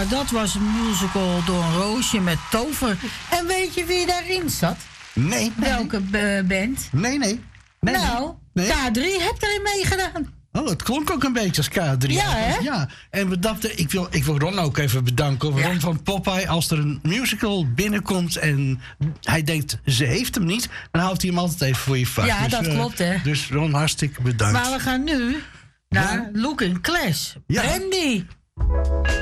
Ja, dat was een musical door een Roosje met Tover. En weet je wie daarin zat? Nee. Welke band? Nee. Nou, Nee. K3 heeft erin meegedaan. Oh, het klonk ook een beetje als K3. Ja, hè? Ja, en we dachten, ik wil Ron ook even bedanken. Ron van Popeye, als er een musical binnenkomt en hij denkt, ze heeft hem niet, dan houdt hij hem altijd even voor je vast. Ja, dat klopt, hè. Dus Ron, hartstikke bedankt. Maar we gaan nu naar Looking Class. Ja. Brandy.